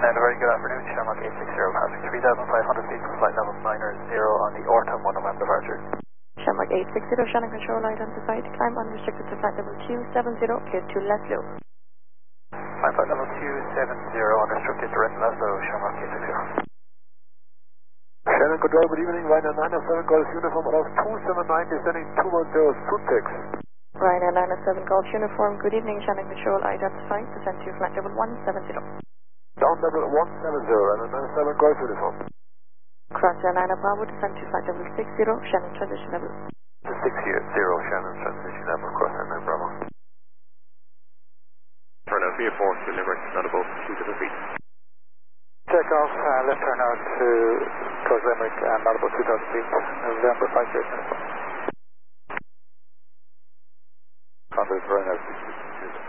very good afternoon, Shamrock 860, passing 3,500 feet to flight level 90 on the Orton 1 November departure. Shamrock 860, Shannon control identified, climb unrestricted to flight level 270, clear to left low. Climb flight level 270, unrestricted to right left low, Shamrock 860. Shannon control, good evening, Ryanair 907 Golf Uniform, allows 279, descending 210, Sutex. Ryanair 907 Golf Uniform, good evening, Shannon control identified, descend to flight level 170. Down level 170, Ryanair 97 Golf Uniform. Crosshair 9 Bravo, descend to flight level 60, Shannon transition level. 60, Shannon transition level, Crosshair 9 Bravo. Turnout VA4, delivered, not above 2,000 feet. Check off, left turn out to towards Limerick, not about 2,000 feet, November 5 feet.